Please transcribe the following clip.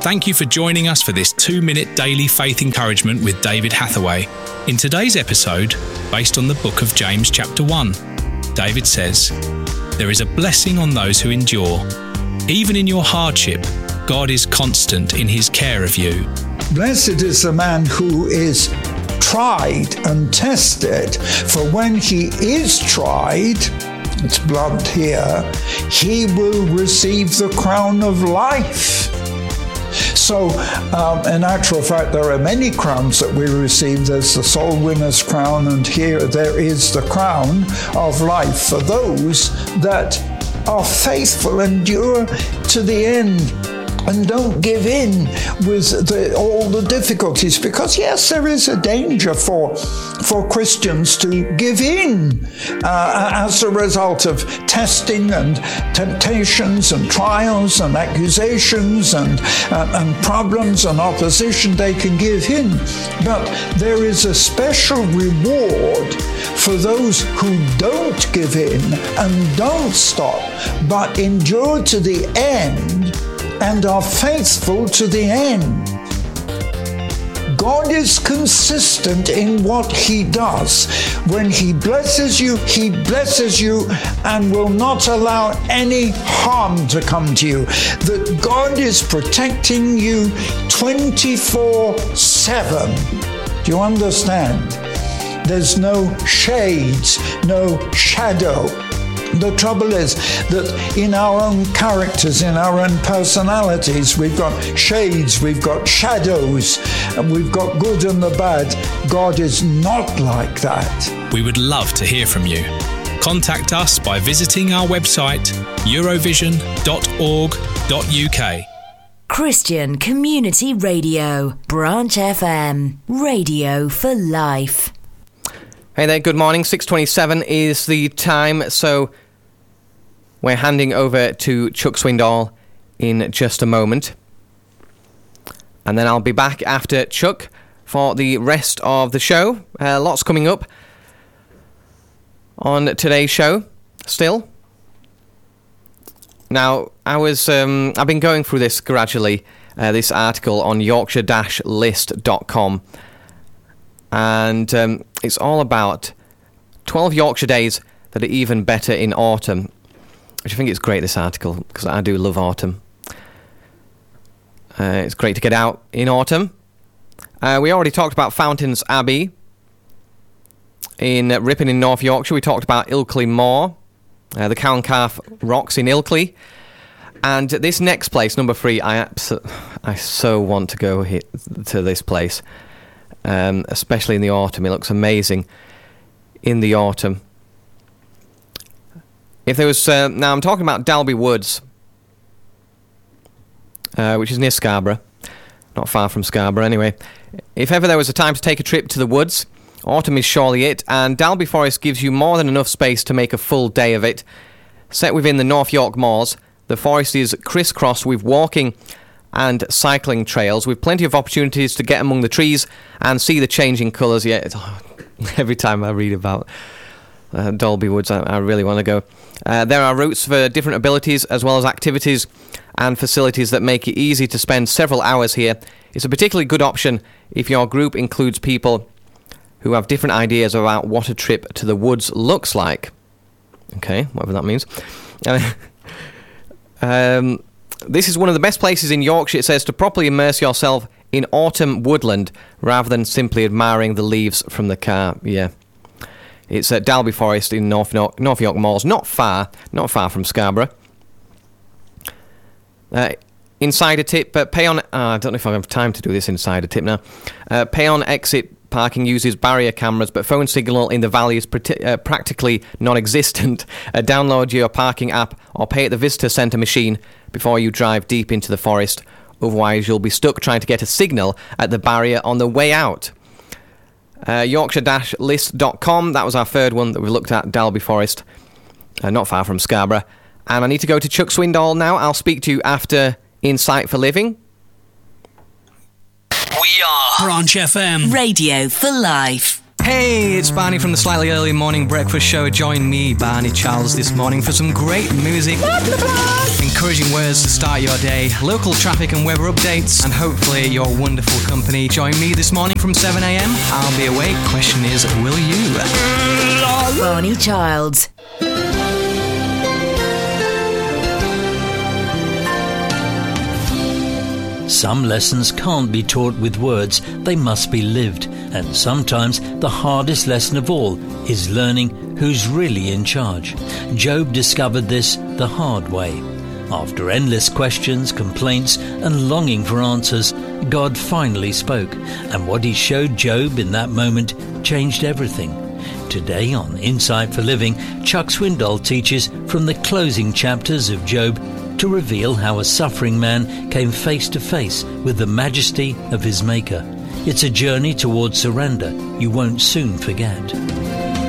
Thank you for joining us for this 2-minute daily faith encouragement with David Hathaway. In today's episode, based on the book of James chapter 1, David says, "There is a blessing on those who endure. Even in your hardship, God is constant in his care of you." Blessed is the man who is tried and tested, for when he is tried, it's blunt here, he will receive the crown of life. So, in actual fact, there are many crowns that we receive. There's the soul winner's crown, and here there is the crown of life for those that are faithful, endure to the end, and don't give in with all the difficulties. Because yes, there is a danger for Christians to give in as a result of testing and temptations and trials and accusations and problems and opposition. They can give in. But there is a special reward for those who don't give in and don't stop, but endure to the end and are faithful to the end. God is consistent in what he does. When he blesses you and will not allow any harm to come to you. That God is protecting you 24/7. Do you understand? There's no shades, no shadow. The trouble is that in our own characters, in our own personalities, we've got shades, we've got shadows, and we've got good and the bad. God is not like that. We would love to hear from you. Contact us by visiting our website, eurovision.org.uk. Christian Community Radio, Branch FM, radio for life. Hey there, good morning. 6:27 is the time, so we're handing over to Chuck Swindoll in just a moment. And then I'll be back after Chuck for the rest of the show. Lots coming up on today's show still. Now, I've been going through this gradually, this article on Yorkshire-list.com. And it's all about 12 Yorkshire days that are even better in autumn. Which I think it's great, this article, because I do love autumn. It's great to get out in autumn. We already talked about Fountains Abbey in Ripon in North Yorkshire. We talked about Ilkley Moor, the Cow and Calf Rocks in Ilkley. And this next place, number 3, I so want to go to this place. Especially in the autumn. It looks amazing in the autumn. If there was... now, I'm talking about Dalby Woods, which is near Scarborough. Not far from Scarborough, anyway. If ever there was a time to take a trip to the woods, autumn is surely it, and Dalby Forest gives you more than enough space to make a full day of it. Set within the North York Moors, the forest is crisscrossed with walking and cycling trails with plenty of opportunities to get among the trees and see the changing colours. Yeah, every time I read about Dalby Woods, I really want to go. There are routes for different abilities as well as activities and facilities that make it easy to spend several hours here. It's a particularly good option if your group includes people who have different ideas about what a trip to the woods looks like. Okay, whatever that means. This is one of the best places in Yorkshire, it says, to properly immerse yourself in autumn woodland rather than simply admiring the leaves from the car. Yeah. It's at Dalby Forest in North York Moors, not far from Scarborough. Insider tip, pay on... I don't know if I have time to do this insider tip now. Pay on exit parking uses barrier cameras, but phone signal in the valley is practically non-existent. Download your parking app or pay at the visitor centre machine before you drive deep into the forest. Otherwise, you'll be stuck trying to get a signal at the barrier on the way out. Yorkshire-list.com, that was our third one that we looked at, Dalby Forest, not far from Scarborough. And I need to go to Chuck Swindoll now. I'll speak to you after Insight for Living. We are Branch FM, radio for life. Hey, it's Barney from the Slightly Early Morning Breakfast Show. Join me, Barney Charles, this morning for some great music, encouraging words to start your day, local traffic and weather updates, and hopefully your wonderful company. Join me this morning from 7 a.m. I'll be awake. Question is, will you? Barney Childs. Some lessons can't be taught with words, they must be lived. And sometimes the hardest lesson of all is learning who's really in charge. Job discovered this the hard way. After endless questions, complaints, and longing for answers, God finally spoke. And what he showed Job in that moment changed everything. Today on Insight for Living, Chuck Swindoll teaches from the closing chapters of Job to reveal how a suffering man came face to face with the majesty of his Maker. It's a journey towards surrender you won't soon forget.